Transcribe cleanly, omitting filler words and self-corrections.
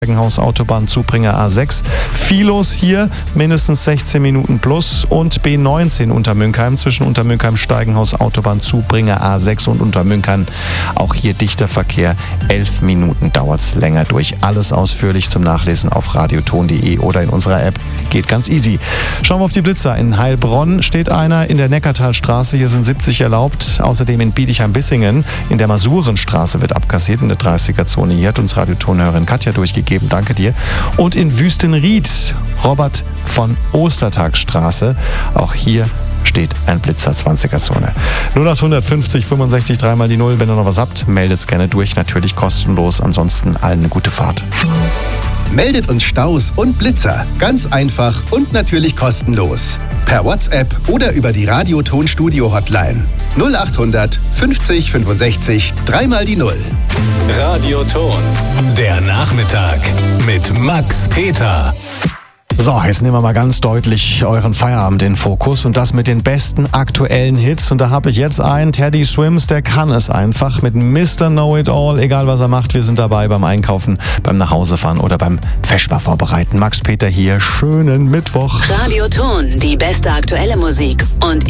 Autobahn Zubringer A6. Viel los hier, mindestens 16 Minuten plus, und B19 Untermünkheim zwischen Untermünkheim Steigenhaus Autobahn Zubringer A6 und Untermünkheim. Auch hier dichter Verkehr, 11 Minuten dauert's länger durch. Alles ausführlich zum Nachlesen auf radioton.de oder in unserer App. Geht ganz easy. Schauen wir auf die Blitzer. In Heilbronn steht einer in der Neckartalstraße. Hier sind 70 erlaubt. Außerdem in Bietigheim-Bissingen in der Masurenstraße wird abkassiert in der 30er-Zone. Hier hat uns Radiotonhörerin Katja durchgegeben. Danke dir. Und in Wüstenried, Robert von Ostertagstraße. Auch hier steht ein Blitzer, 20er-Zone. 0850 65 3 mal die 0. Wenn ihr noch was habt, meldet's gerne durch. Natürlich kostenlos. Ansonsten allen eine gute Fahrt. Meldet uns Staus und Blitzer. Ganz einfach und natürlich kostenlos. Per WhatsApp oder über die Radioton-Studio-Hotline. 0800 50 65 3 mal die 0. Radioton, der Nachmittag mit Max Peter. So, jetzt nehmen wir mal ganz deutlich euren Feierabend in Fokus und das mit den besten aktuellen Hits. Und da habe ich jetzt einen, Teddy Swims, der kann es einfach mit Mr. Know-It-All, egal was er macht, wir sind dabei beim Einkaufen, beim Nachhausefahren oder beim Feschbar vorbereiten. Max Peter hier, schönen Mittwoch. Radioton, die beste aktuelle Musik und